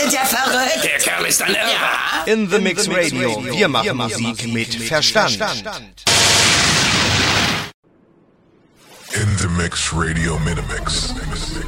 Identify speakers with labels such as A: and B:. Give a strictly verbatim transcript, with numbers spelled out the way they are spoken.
A: Ist ja verrückt.
B: Der Kerl ist ein Irrer.
A: Ja.
C: In the Mix Radio. Wir machen Musik mit Verstand.
D: In the Mix Radio Minimix.